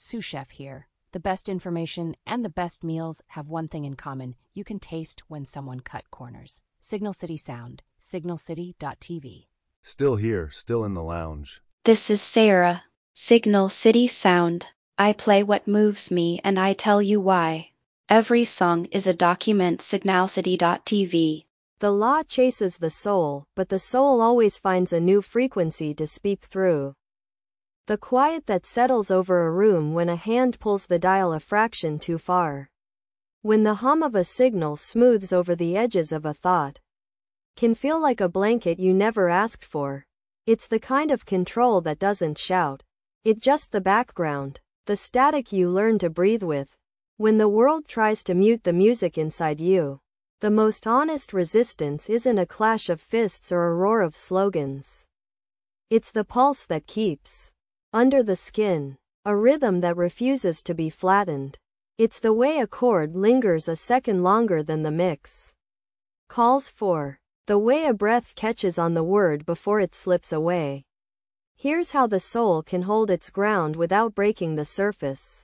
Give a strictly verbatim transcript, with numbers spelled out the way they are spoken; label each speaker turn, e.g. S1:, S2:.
S1: Sous Chef here. The best information and the best meals have one thing in common. You can taste when someone cut corners. Signal City Sound, signal city dot t v.
S2: Still here, still in the lounge.
S3: This is Sarah. Signal City Sound. I play what moves me and I tell you why. Every song is a document. signal city dot t v.
S4: The law chases the soul, but the soul always finds a new frequency to speak through. The quiet that settles over a room when a hand pulls the dial a fraction too far. When the hum of a signal smooths over the edges of a thought. Can feel like a blanket you never asked for. It's the kind of control that doesn't shout. It's just the background, the static you learn to breathe with. When the world tries to mute the music inside you, the most honest resistance isn't a clash of fists or a roar of slogans. It's the pulse that keeps under the skin, a rhythm that refuses to be flattened. It's the way a chord lingers a second longer than the mix calls for, the way a breath catches on the word before it slips away. Here's how the soul can hold its ground without breaking the surface.